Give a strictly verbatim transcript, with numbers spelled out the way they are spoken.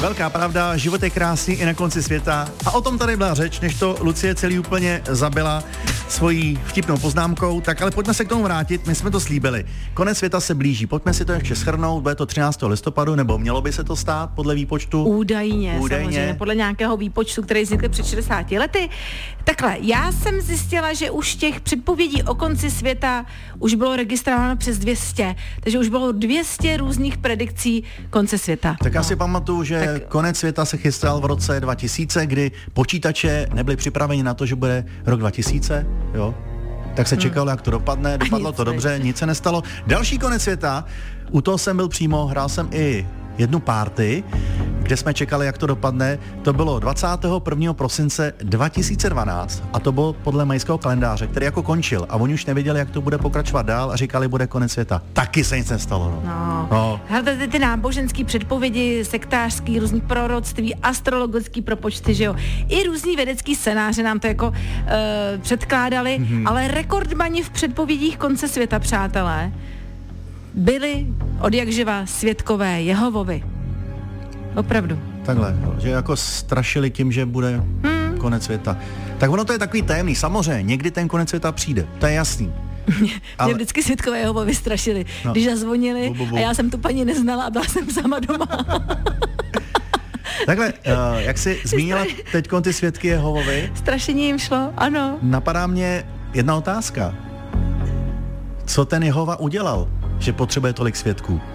Velká pravda, život je krásný i na konci světa. A o tom tady byla řeč, než to Lucie celý úplně zabila svojí vtipnou poznámkou. Tak ale pojďme se k tomu vrátit, my jsme to slíbili. Konec světa se blíží, pojďme si to ještě shrnout, bude to třináctého listopadu, nebo mělo by se to stát podle výpočtu? Údajně, Údajně. samozřejmě, podle nějakého výpočtu, který vznikl před šedesáti lety. Takhle, já jsem zjistila, že už těch předpovědí o konci světa už bylo registrováno přes dvě stě, takže už bylo dvě stě různých predikcí konce světa. Tak já no. si pamatuju, že tak... konec světa se chystal v roce dva tisíce, kdy počítače nebyly připraveni na to, že bude rok dva tisíce, jo? Tak se čekalo, jak to dopadne, dopadlo to dobře, nic se nestalo. Další konec světa, u toho jsem byl přímo, hrál jsem i jednu party, kde jsme čekali, jak to dopadne. To bylo dvacátého prvního prosince dva tisíce dvanáct a to bylo podle majského kalendáře, který jako končil a oni už nevěděli, jak to bude pokračovat dál a říkali, bude konec světa. Taky se nic nestalo. No. No. No. Hele, ty, ty náboženský předpovědi, sektářský, různý proroctví, astrologický propočty, že jo. I různý vědecký scénáře nám to jako uh, předkládali, mm-hmm. ale rekordmani v předpovědích konce světa, přátelé, byli od jakživa svědkové Jehovovi. Opravdu. Takhle, že jako strašili tím, že bude hmm. konec světa. Tak ono to je takový tajemný. Samozřejmě, někdy ten konec světa přijde, to je jasný. Mě ale... vždycky svědkové Jehovovi vystrašili, no. Když zazvonili bu, bu, bu. a já jsem tu paní neznala a byla jsem sama doma. Takhle, uh, jak jsi zmínila teď ty svědky Jehovovi? Strašení jim šlo, ano. Napadá mě jedna otázka. Co ten Jehova udělal, že potřebuje tolik svědků?